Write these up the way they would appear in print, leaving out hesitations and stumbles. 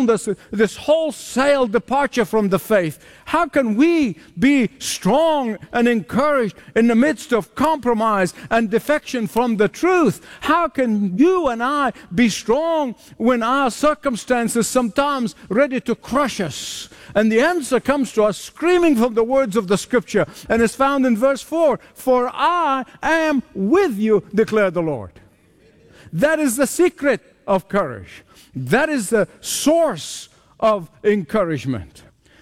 around us, this wholesale departure from the faith. How can we be strong and encouraged in the midst of compromise and defection from the truth? How can you and I be strong when our circumstances sometimes ready to crush us? And the answer comes to us screaming from the words of the Scripture, and is found in verse 4. For I am with you, declared the Lord. That is the secret of courage. That is the source of encouragement.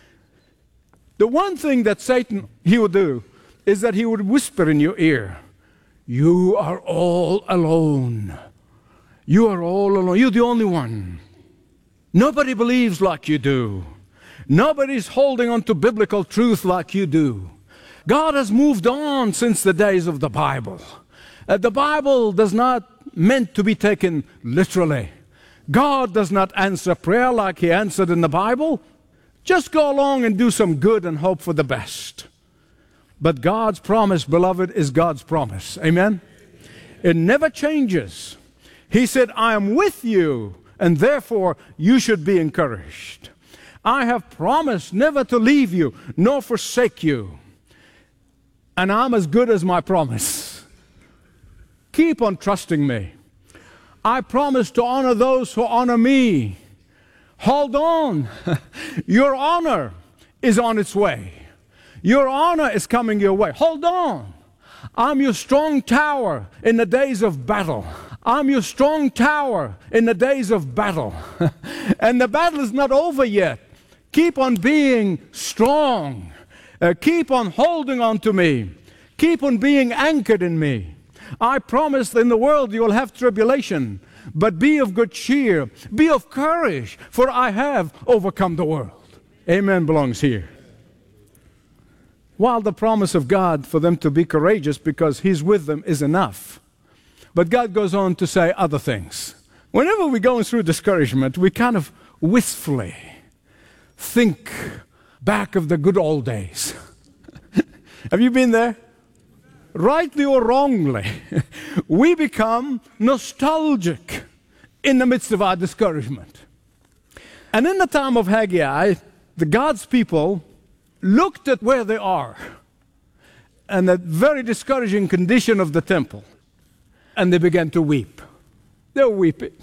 The one thing that Satan, he would do, is that he would whisper in your ear, you are all alone. You are all alone. You're the only one. Nobody believes like you do. Nobody's holding on to biblical truth like you do. God has moved on since the days of the Bible. The Bible does not meant to be taken literally. God does not answer prayer like He answered in the Bible. Just go along and do some good and hope for the best. But God's promise, beloved, is God's promise. Amen? It never changes. He said, I am with you, and therefore you should be encouraged. I have promised never to leave you, nor forsake you. And I'm as good as my promise. Keep on trusting me. I promise to honor those who honor me. Hold on. Your honor is on its way. Your honor is coming your way. Hold on. I'm your strong tower in the days of battle. I'm your strong tower in the days of battle. And the battle is not over yet. Keep on being strong. Keep on holding on to me. Keep on being anchored in me. I promise in the world you will have tribulation, but be of good cheer. Be of courage, for I have overcome the world. Amen belongs here. While the promise of God for them to be courageous because He's with them is enough. But God goes on to say other things. Whenever we're going through discouragement, we kind of wistfully think back of the good old days. Have you been there? Rightly or wrongly, we become nostalgic in the midst of our discouragement. And in the time of Haggai, the God's people looked at where they are and the very discouraging condition of the temple, and they began to weep. They were weeping.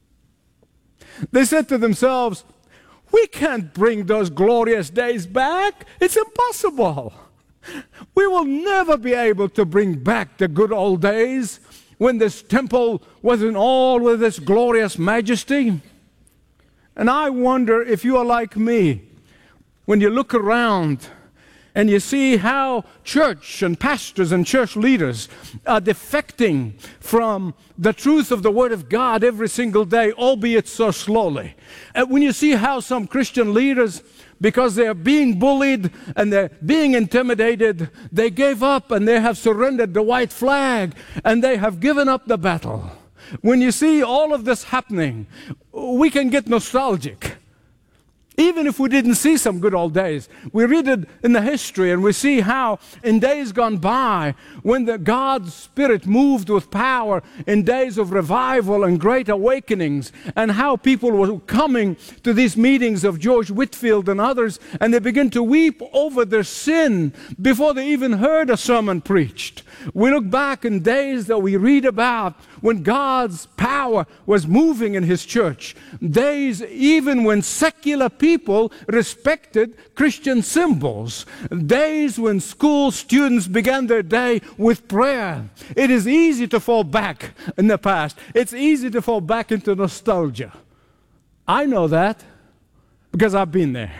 They said to themselves, we can't bring those glorious days back. It's impossible. We will never be able to bring back the good old days when this temple was in all with its glorious majesty. And I wonder if you are like me, when you look around and you see how church and pastors and church leaders are defecting from the truth of the Word of God every single day, albeit so slowly. And when you see how some Christian leaders, because they are being bullied and they're being intimidated, they gave up and they have surrendered the white flag and they have given up the battle. When you see all of this happening, we can get nostalgic. Even if we didn't see some good old days, we read it in the history and we see how in days gone by, when God's Spirit moved with power in days of revival and great awakenings, and how people were coming to these meetings of George Whitefield and others, and they begin to weep over their sin before they even heard a sermon preached. We look back in days that we read about when God's power was moving in His church. Days even when secular people respected Christian symbols. Days when school students began their day with prayer. It is easy to fall back in the past. It's easy to fall back into nostalgia. I know that because I've been there.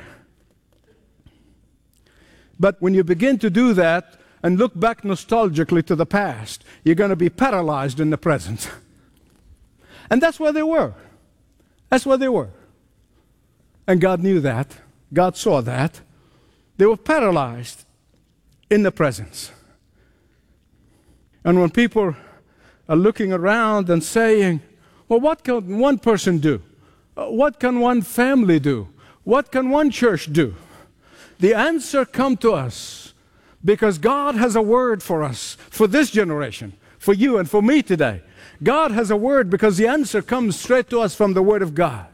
But when you begin to do that, and look back nostalgically to the past, you're going to be paralyzed in the present. And that's where they were. That's where they were. And God knew that. God saw that. They were paralyzed in the presence. And when people are looking around and saying, well, what can one person do? What can one family do? What can one church do? The answer comes to us. Because God has a word for us, for this generation, for you and for me today. God has a word because the answer comes straight to us from the Word of God.